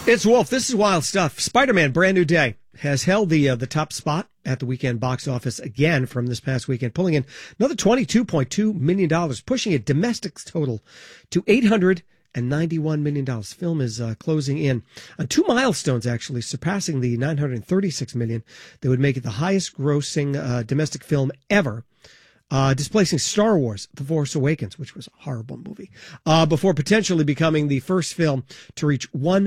It's Wolf. This is wild stuff. Spider-Man, Brand New Day, has held the top spot at the weekend box office again from this past weekend, pulling in another $22.2 million, pushing its domestic total to $891 million. Film is closing in on two milestones, actually, surpassing the $936 million that would make it the highest grossing domestic film ever. Displacing Star Wars, The Force Awakens, which was a horrible movie, before potentially becoming the first film to reach $1